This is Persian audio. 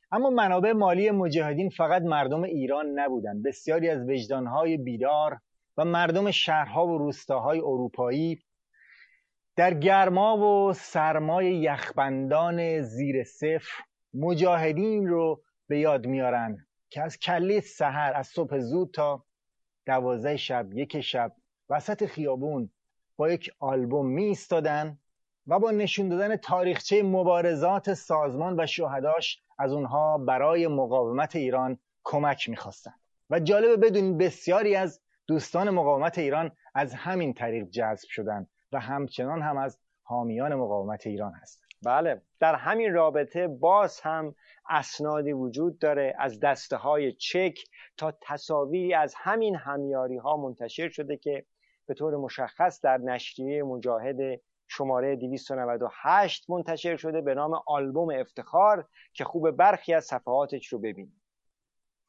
اما منابع مالی مجاهدین فقط مردم ایران نبودند. بسیاری از وجدانهای بیدار و مردم شهرها و روستاهای اروپایی در گرما و سرمای یخبندان زیر صفر مجاهدین رو به یاد میارن که از کله سحر، از صبح زود تا 12 شب، 1 شب وسط خیابون با یک آلبوم می ایستادن و با نشون دادن تاریخچه مبارزات سازمان و شهداش از اونها برای مقاومت ایران کمک میخواستن. و جالبه بدونید بسیاری از دوستان مقاومت ایران از همین طریق جذب شدن و همچنان هم از حامیان مقاومت ایران هستند. بله، در همین رابطه باز هم اسنادی وجود داره، از دسته های چک تا تصاویری از همین همیاری ها منتشر شده که به طور مشخص در نشریه مجاهد شماره 298 منتشر شده به نام آلبوم افتخار که خوب برخی از صفحاتش رو ببینید.